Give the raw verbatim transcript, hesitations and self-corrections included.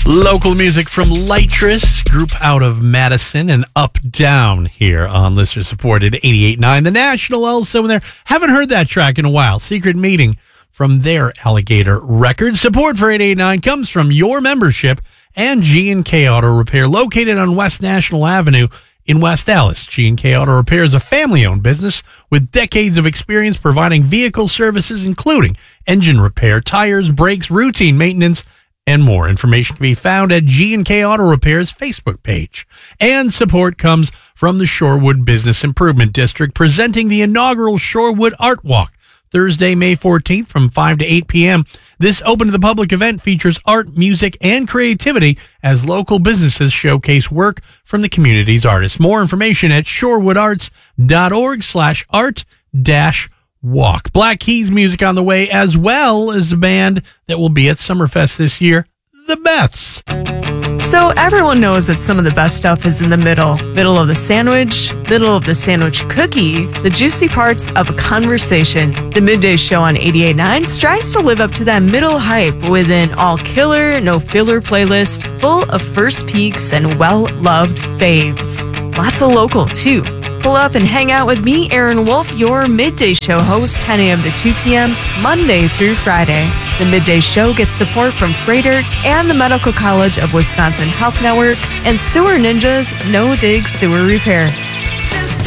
Local music from Lightress, group out of Madison, and Up Down here on listener supported eighty-eight point nine. The National also in there. Haven't heard that track in a while. Secret Meeting from their Alligator Records. Support for eighty-eight point nine comes from your membership and G and K Auto Repair, located on West National Avenue in West Dallas. G and K Auto Repair is a family-owned business with decades of experience providing vehicle services, including engine repair, tires, brakes, routine maintenance, and more. Information can be found at G and K Auto Repair's Facebook page. And support comes from the Shorewood Business Improvement District, presenting the inaugural Shorewood Art Walk, Thursday, May fourteenth from five to eight p.m. This open to the public event features art, music, and creativity as local businesses showcase work from the community's artists. More information at shorewoodarts.org slash art dash walk. Black Keys music on the way, as well as a band that will be at Summerfest this year, the Beths. So everyone knows that some of the best stuff is in the middle. Middle of the sandwich, middle of the sandwich cookie, the juicy parts of a conversation. The Midday Show on eighty-eight point nine strives to live up to that middle hype with an all-killer, no-filler playlist full of first peeks and well-loved faves. Lots of local, too. Pull up and hang out with me, Aaron Wolf, your Midday Show host, ten a.m. to two p.m., Monday through Friday. The Midday Show gets support from Freighter and the Medical College of Wisconsin Health Network and Sewer Ninjas No Dig Sewer Repair.